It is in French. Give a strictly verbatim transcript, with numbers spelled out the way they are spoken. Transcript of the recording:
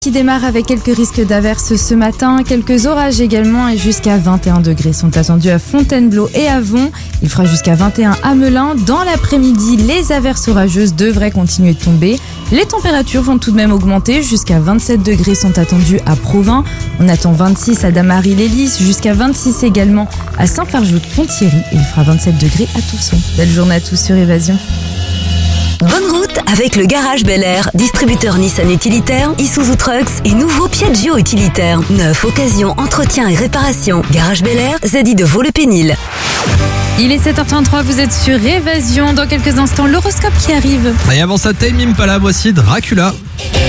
Qui démarre avec quelques risques d'averses ce matin, quelques orages également et jusqu'à vingt et un degrés sont attendus à Fontainebleau et à Vont. Il fera jusqu'à vingt et un à Melun. Dans l'après-midi, les averses orageuses devraient continuer de tomber. Les températures vont tout de même augmenter, jusqu'à vingt-sept degrés sont attendus à Provins. On attend vingt-six à Damary-les-Lys, jusqu'à vingt-six également à Saint-Fargeau-de-Ponthierry et il fera vingt-sept degrés à Toussaint. Belle journée à tous sur Évasion. Bonne route avec le Garage Bel Air, distributeur Nissan utilitaire, Isuzu Trucks et nouveau Piaggio utilitaire. Neuf, occasion, entretien et réparation. Garage Bel Air, Zadi de Vaux-le-Pénil. Il est sept heures trente-trois, vous êtes sur Évasion. Dans quelques instants, l'horoscope qui arrive. Et avant ça, Tame Impala, voici Dracula.